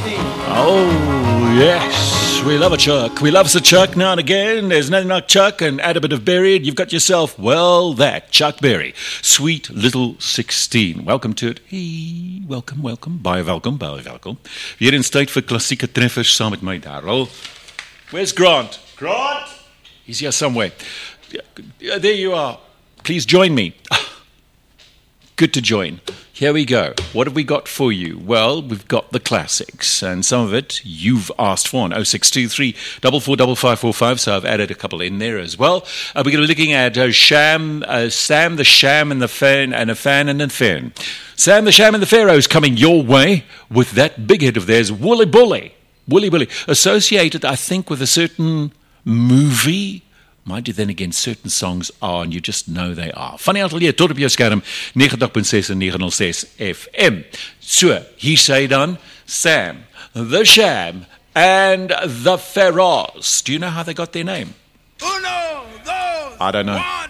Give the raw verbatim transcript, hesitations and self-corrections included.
Oh, yes. We love a chuck. We love us a chuck now and again. There's nothing like chuck and add a bit of berry and you've got yourself, well, that. Chuck Berry. Sweet Little sixteen. Welcome to it. Hey, welcome, welcome. Baie welkom, baie welkom. Hier in tyd vir klassieke treffers saam met my Darryl. Where's Grant? Grant? He's here somewhere. There you are. Please join me. Good to join. Here we go. What have we got for you? Well, we've got the classics, and some of it you've asked for on oh six two three, four four five five four five, so I've added a couple in there as well. Uh, we're going to be looking at uh, Sham, uh, Sam the Sham and the Fan, and a Fan and a Fan. Sam the Sham and the Pharaohs coming your way with that big hit of theirs, Woolly Bully. Woolly Bully. Associated, I think, with a certain movie. Mind you, then again, certain songs are, and you just know they are. Van die aantal hier, tot op jou skerm, ninety point six en nine oh six F M. So, hier sê dan, Sam, the Sham, and the Pharaohs. Do you know how they got their name? Uno, dos, I don't know. one.